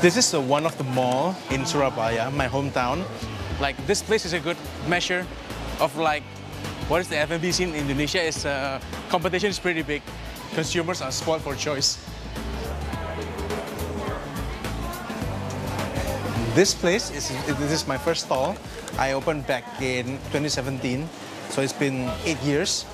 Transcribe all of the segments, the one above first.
This is one of the mall in Surabaya, my hometown. Like this place is a good measure of like what is the F&B scene in Indonesia. Is competition is pretty big. Consumers are spoiled for choice. This is my first stall. I opened back in 2017, so it's been 8 years.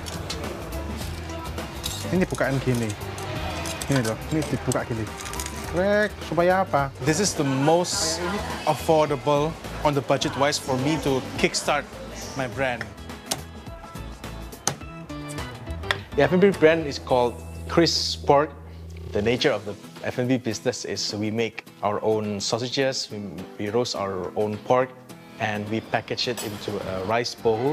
Ini bukaan gini. Ini loh, ini dibuka gini. Rek, supaya apa? This is the most affordable on the budget wise for me to kickstart my brand. The F&B brand is called Chris Pork. The nature of the F&B business is we make our own sausages, we roast our own pork, and we package it into a rice bowl.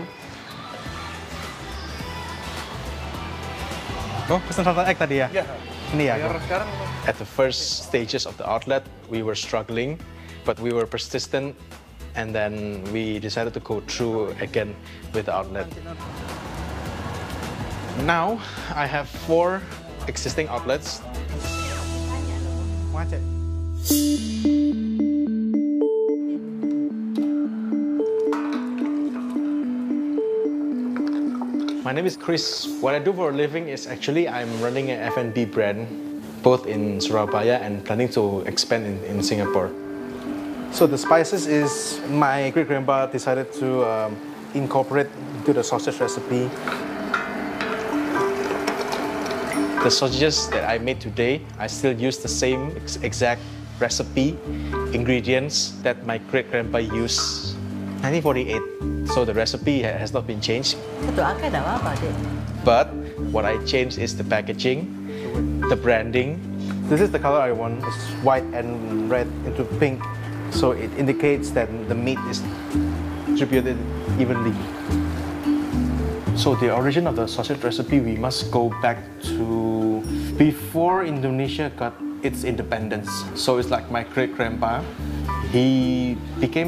Oh, pesan satu egg tadi ya? Yeah. Ini ya? At the first stages of the outlet, we were struggling, but we were persistent, and then we decided to go through again with the outlet. Now, I have 4 existing outlets. My name is Chris. What I do for a living is actually I'm running an F&B brand, both in Surabaya and planning to expand in Singapore. So the spices is my great-grandpa decided to incorporate into the sausage recipe. The sausages that I made today, I still use the same exact recipe, ingredients that my great-grandpa used 1948. So the recipe has not been changed. But what I changed is the packaging, the branding. This is the color I want. It's white and red into pink. So it indicates that the meat is distributed evenly. So the origin of the sausage recipe, we must go back to before Indonesia got its independence. So it's like my great-grandpa. He became